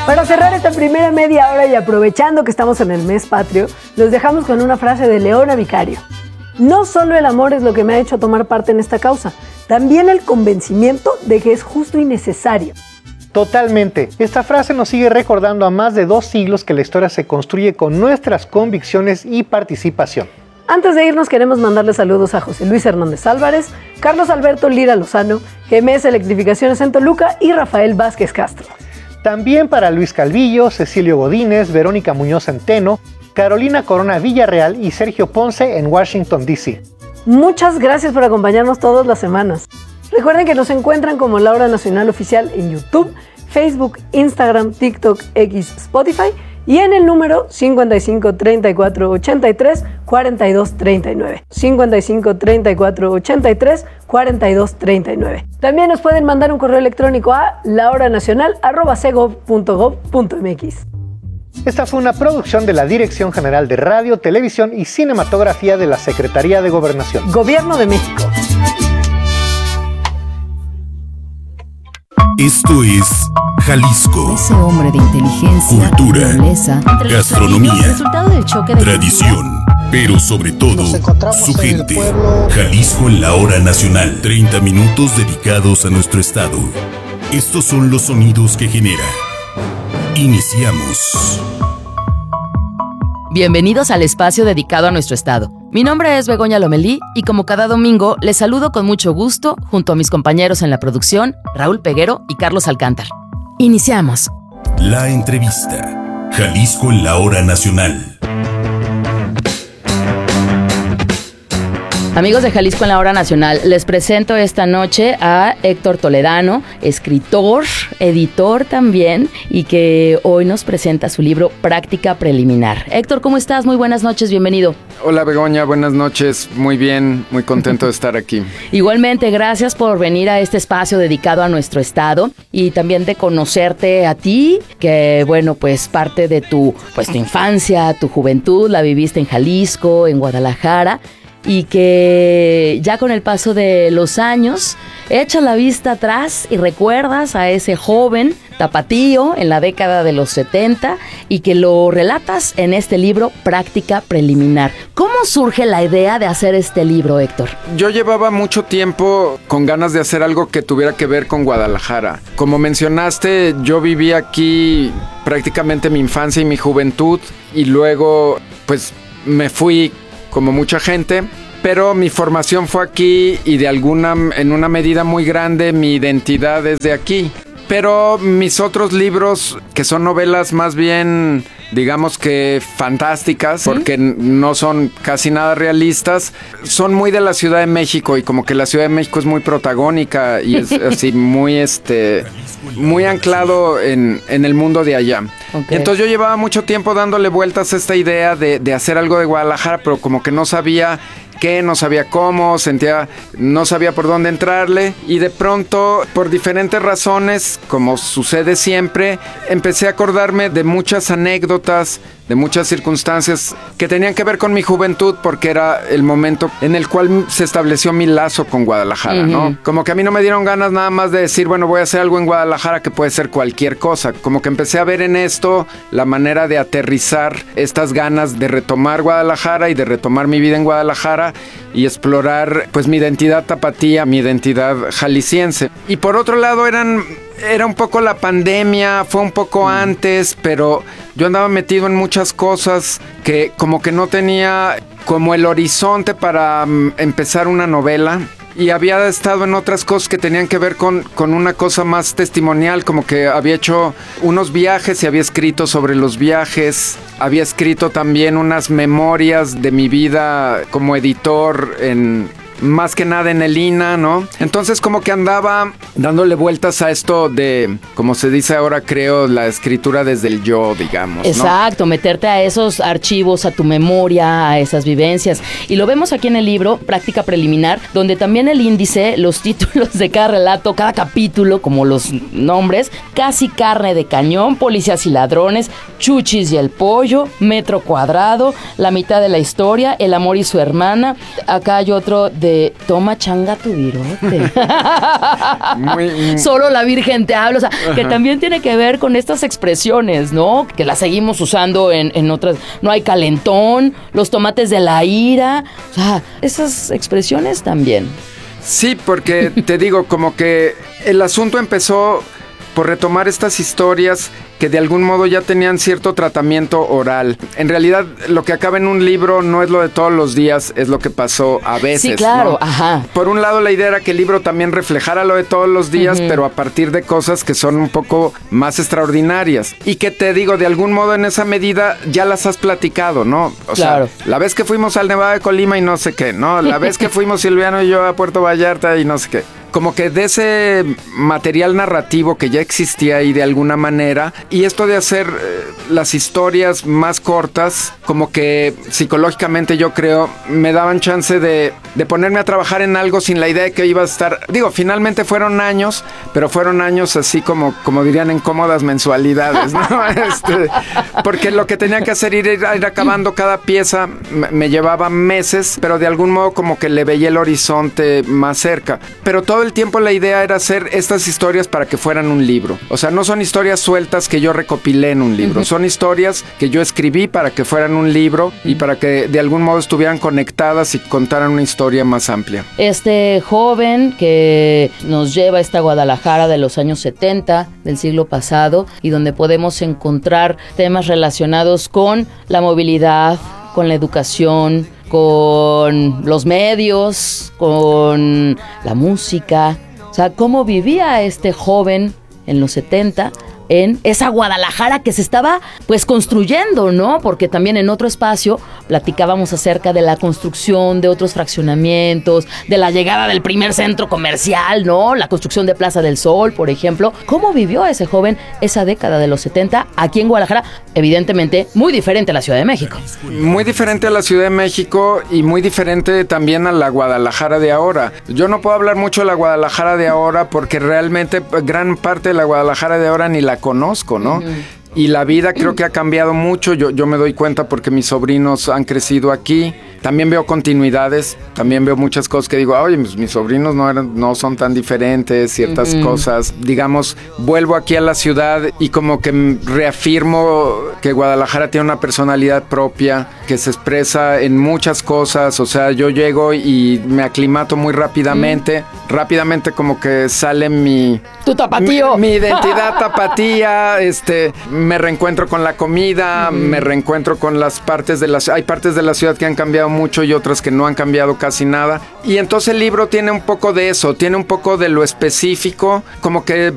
Para cerrar esta primera media hora y aprovechando que estamos en el mes patrio, los dejamos con una frase de Leona Vicario. No solo el amor es lo que me ha hecho tomar parte en esta causa, también el convencimiento de que es justo y necesario. Totalmente. Esta frase nos sigue recordando a más de 2 siglos que la historia se construye con nuestras convicciones y participación. Antes de irnos queremos mandarle saludos a José Luis Hernández Álvarez, Carlos Alberto Lira Lozano, GMS Electrificaciones en Toluca y Rafael Vázquez Castro. También para Luis Calvillo, Cecilio Godínez, Verónica Muñoz Centeno, Carolina Corona Villarreal y Sergio Ponce en Washington, D.C. Muchas gracias por acompañarnos todas las semanas. Recuerden que nos encuentran como La Hora Nacional Oficial en YouTube, Facebook, Instagram, TikTok, X, Spotify y en el número 55 34 83 42 39. 55 34 83 42 39. También nos pueden mandar un correo electrónico a lahoranacional@cegov.gov.mx. Esta fue una producción de la Dirección General de Radio, Televisión y Cinematografía de la Secretaría de Gobernación. Gobierno de México. Esto es Jalisco. Ese hombre de inteligencia, cultura, nobleza, gastronomía, resultado del choque de tradición, pero sobre todo su gente. Jalisco en la hora nacional. 30 minutos dedicados a nuestro estado. Estos son los sonidos que genera. Iniciamos. Bienvenidos al espacio dedicado a nuestro estado. Mi nombre es Begoña Lomelí y como cada domingo les saludo con mucho gusto junto a mis compañeros en la producción, Raúl Peguero y Carlos Alcántar. Iniciamos. La entrevista. Jalisco en la hora nacional. Amigos de Jalisco en la Hora Nacional, les presento esta noche a Héctor Toledano, escritor, editor también, y que hoy nos presenta su libro Práctica Preliminar. Héctor, ¿cómo estás? Muy buenas noches, bienvenido. Hola Begoña, buenas noches, muy bien, muy contento de estar aquí. Igualmente, gracias por venir a este espacio dedicado a nuestro estado y también de conocerte a ti, que bueno, pues parte de tu infancia, tu juventud, la viviste en Jalisco, en Guadalajara, y que ya con el paso de los años echas la vista atrás y recuerdas a ese joven tapatío en la década de los 70 y que lo relatas en este libro Práctica Preliminar. ¿Cómo surge la idea de hacer este libro, Héctor? Yo llevaba mucho tiempo con ganas de hacer algo que tuviera que ver con Guadalajara. Como mencionaste, yo viví aquí prácticamente mi infancia y mi juventud y luego pues me fui como mucha gente, pero mi formación fue aquí y en una medida muy grande mi identidad es de aquí. Pero mis otros libros, que son novelas más bien, digamos que fantásticas, porque no son casi nada realistas, son muy de la Ciudad de México y como que la Ciudad de México es muy protagónica y es así muy anclado en el mundo de allá. Okay. Entonces yo llevaba mucho tiempo dándole vueltas a esta idea de hacer algo de Guadalajara, pero como que no sabía qué, no sabía cómo, no sabía por dónde entrarle y de pronto, por diferentes razones, como sucede siempre, empecé a acordarme de muchas anécdotas, de muchas circunstancias que tenían que ver con mi juventud porque era el momento en el cual se estableció mi lazo con Guadalajara, ¿no? Como que a mí no me dieron ganas nada más de decir, bueno, voy a hacer algo en Guadalajara que puede ser cualquier cosa. Como que empecé a ver en esto la manera de aterrizar estas ganas de retomar Guadalajara y de retomar mi vida en Guadalajara y explorar pues mi identidad tapatía, mi identidad jalisciense. Y por otro lado era un poco la pandemia, fue un poco antes, pero yo andaba metido en muchas cosas que como que no tenía como el horizonte para empezar una novela. Y había estado en otras cosas que tenían que ver con una cosa más testimonial, como que había hecho unos viajes y había escrito sobre los viajes. Había escrito también unas memorias de mi vida como editor más que nada en el INA, ¿no? Entonces como que andaba dándole vueltas a esto de, como se dice ahora, creo, la escritura desde el yo, digamos, ¿no? Exacto, meterte a esos archivos, a tu memoria, a esas vivencias. Y lo vemos aquí en el libro, Práctica Preliminar, donde también el índice, los títulos de cada relato, cada capítulo, como los nombres, Casi carne de cañón, Policías y ladrones, Chuchis y el pollo, Metro cuadrado, La mitad de la historia, El amor y su hermana. Acá hay otro de de toma changa tu virote. Solo la Virgen te habla. O sea, que también tiene que ver con estas expresiones, ¿no? Que las seguimos usando en otras. No hay calentón, los tomates de la ira. O sea, esas expresiones también. Sí, porque te digo, como que el asunto empezó por retomar estas historias que de algún modo ya tenían cierto tratamiento oral. En realidad, lo que acaba en un libro no es lo de todos los días, es lo que pasó a veces. Sí, claro, ¿no? ajá. Por un lado, la idea era que el libro también reflejara lo de todos los días, pero a partir de cosas que son un poco más extraordinarias. Y que te digo, de algún modo en esa medida ya las has platicado, ¿no? O claro. sea, la vez que fuimos al Nevado de Colima y no sé qué, ¿no? La vez que fuimos Silviano y yo a Puerto Vallarta y no sé qué. Como que de ese material narrativo que ya existía ahí de alguna manera, y esto de hacer las historias más cortas, como que psicológicamente yo creo, me daban chance de ponerme a trabajar en algo sin la idea de que iba a estar, digo, finalmente fueron años, pero fueron años así como dirían en cómodas mensualidades, ¿no? Porque lo que tenía que hacer ir acabando cada pieza me llevaba meses, pero de algún modo como que le veía el horizonte más cerca, pero todo el tiempo la idea era hacer estas historias para que fueran un libro. O sea, no son historias sueltas que yo recopilé en un libro. Son historias que yo escribí para que fueran un libro y para que de algún modo estuvieran conectadas y contaran una historia más amplia. Este joven que nos lleva a esta Guadalajara de los años 70 del siglo pasado y donde podemos encontrar temas relacionados con la movilidad, con la educación, con los medios, con la música. O sea, cómo vivía este joven en los 70 en esa Guadalajara que se estaba pues construyendo, ¿no? Porque también en otro espacio platicábamos acerca de la construcción de otros fraccionamientos, de la llegada del primer centro comercial, ¿no? La construcción de Plaza del Sol, por ejemplo. ¿Cómo vivió ese joven esa década de los 70 aquí en Guadalajara? Evidentemente muy diferente a la Ciudad de México. Muy diferente a la Ciudad de México y muy diferente también a la Guadalajara de ahora. Yo no puedo hablar mucho de la Guadalajara de ahora porque realmente gran parte de la Guadalajara de ahora ni la conozco, ¿no? Y la vida creo que ha cambiado mucho. Yo me doy cuenta porque mis sobrinos han crecido aquí. También veo continuidades, también veo muchas cosas que digo, oye, mis sobrinos no son tan diferentes, ciertas cosas. Digamos, vuelvo aquí a la ciudad y como que reafirmo que Guadalajara tiene una personalidad propia, que se expresa en muchas cosas. O sea, yo llego y me aclimato muy rápidamente. Rápidamente como que sale ¡tu tapatío! Mi identidad tapatía, me reencuentro con la comida, me reencuentro con las partes de la ciudad. Hay partes de la ciudad que han cambiado mucho y otras que no han cambiado casi nada. Y entonces el libro tiene un poco de eso, tiene un poco de lo específico, como que